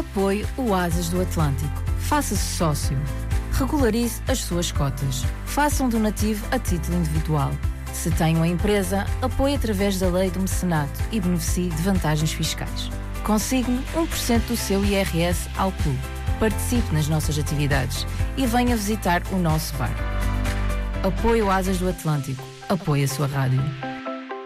Apoie o Asas do Atlântico. Faça-se sócio. Regularize as suas cotas. Faça um donativo a título individual. Se tem uma empresa, apoie através da lei do mecenato e beneficie de vantagens fiscais. Consigne 1% do seu IRS ao clube. Participe nas nossas atividades e venha visitar o nosso bar. Apoie o Asas do Atlântico. Apoie a sua rádio.